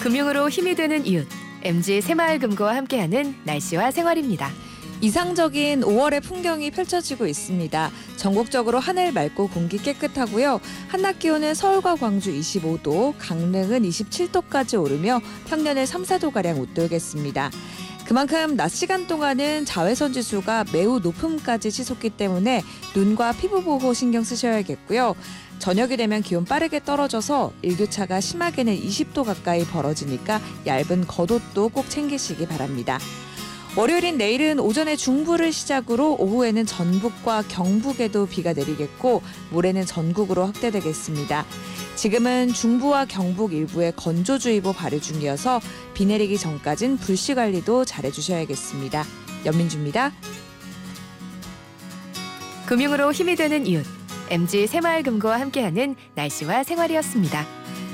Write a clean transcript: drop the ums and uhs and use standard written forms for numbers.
금융으로 힘이 되는 이웃, MG 새마을금고와 함께하는 날씨와 생활입니다. 이상적인 5월의 풍경이 펼쳐지고 있습니다. 전국적으로 하늘 맑고 공기 깨끗하고요. 한낮 기온은 서울과 광주 25도, 강릉은 27도까지 오르며 평년을 3, 4도가량 웃돌겠습니다. 그만큼 낮 시간 동안은 자외선 지수가 매우 높음까지 치솟기 때문에 눈과 피부 보호 신경 쓰셔야겠고요. 저녁이 되면 기온 빠르게 떨어져서 일교차가 심하게는 20도 가까이 벌어지니까 얇은 겉옷도 꼭 챙기시기 바랍니다. 월요일인 내일은 오전에 중부를 시작으로 오후에는 전북과 경북에도 비가 내리겠고 모레는 전국으로 확대되겠습니다. 지금은 중부와 경북 일부에 건조주의보 발효 중이어서 비 내리기 전까진 불씨 관리도 잘해주셔야겠습니다. 연민주입니다. 금융으로 힘이 되는 이웃, MG 새마을금고와 함께하는 날씨와 생활이었습니다.